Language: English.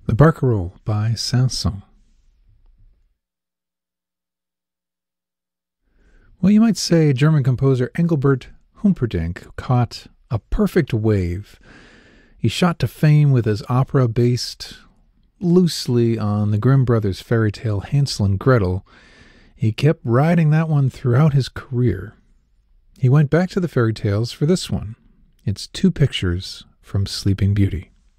The Barcarolle by Saint-Saëns. Well, you might say German composer Engelbert Humperdinck caught a perfect wave. He shot to fame with his opera based loosely on the Grimm brothers' fairy tale Hansel and Gretel. He kept riding that one throughout his career. He went back to the fairy tales for this one. It's two pictures from Sleeping Beauty.